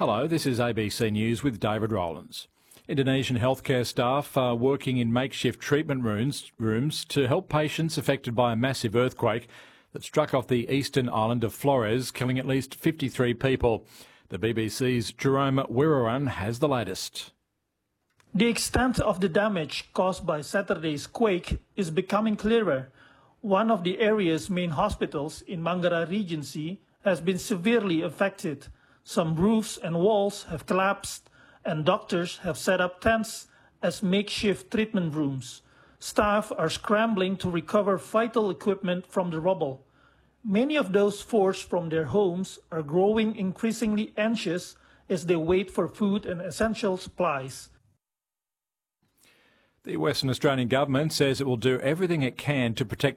Hello, this is ABC News with David Rowlands. Indonesian healthcare staff are working in makeshift treatment rooms to help patients affected by a massive earthquake that struck off the eastern island of Flores, killing at least 53 people. The BBC's Jerome Wirawan has the latest. The extent of the damage caused by Saturday's quake is becoming clearer. One of the area's main hospitals in Manggarai Regency has been severely affected. Some roofs and walls have collapsed, and doctors have set up tents as makeshift treatment rooms. Staff are scrambling to recover vital equipment from the rubble. Many of those forced from their homes are growing increasingly anxious as they wait for food and essential supplies. The Western Australian government says it will do everything it can to protect